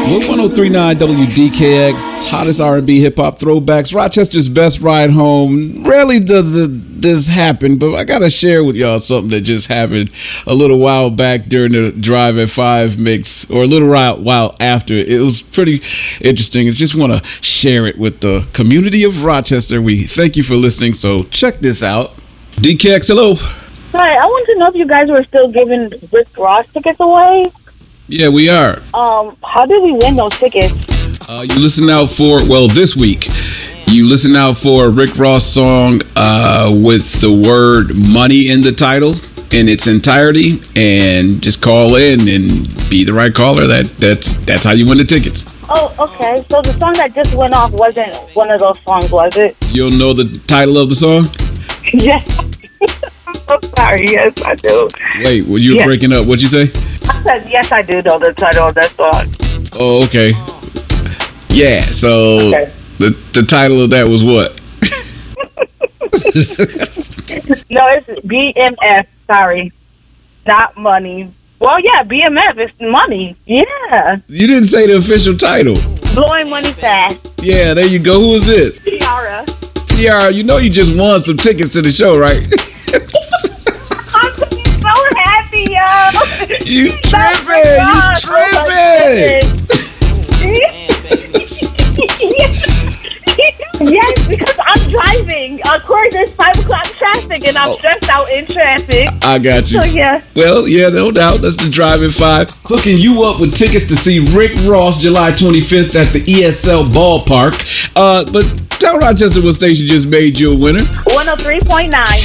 We're 103.9 WDKX, hottest R&B hip-hop throwbacks, Rochester's best ride home. Rarely does this happen, but I got to share with y'all something that just happened a little while back during the Drive at 5 mix, or a little while after. It was pretty interesting. I just want to share it with the community of Rochester. We thank you for listening, so check this out. DKX, hello. Hi, I want to know if you guys were still giving Rick Ross tickets away. Yeah, we are. How did we win those tickets? You listen out for, this week, you listen out for a Rick Ross song with the word money in the title in its entirety, and just call in and be the right caller. That's how you win the tickets. Oh, okay. So the song that just went off wasn't one of those songs, was it? You'll know the title of the song? Yes. I'm sorry. Yes, I do. Wait, well, you were breaking up. What'd you say? I said, yes, I do know the title of that song. Oh, okay. Yeah, so the title of that was what? No, it's BMF. Sorry. Not money. Well, yeah, BMF. It's money. Yeah. You didn't say the official title. Blowing Money Fast. Yeah, there you go. Who is this? Tiara. Tiara, you know you just won some tickets to the show, right? I'm so happy, yo. You tripping. Yes, because I'm driving. Of course, it's 5 o'clock traffic, and I'm stressed out in traffic. I got you. So, yeah. Well, yeah, no doubt. That's the Drive at 5. Hooking you up with tickets to see Rick Ross July 25th at the ESL Ballpark. But tell Rochester what station just made you a winner. 103.9